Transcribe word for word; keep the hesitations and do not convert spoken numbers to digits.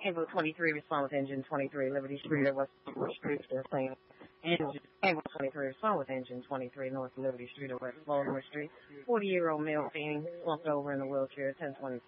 Able twenty-three, respond with engine twenty-three, Liberty Street at West Street, still saying engine. Able twenty-three, respond with engine twenty-three, North Liberty Street at West Baltimore Street. forty-year-old male being slumped over in a wheelchair, ten twenty.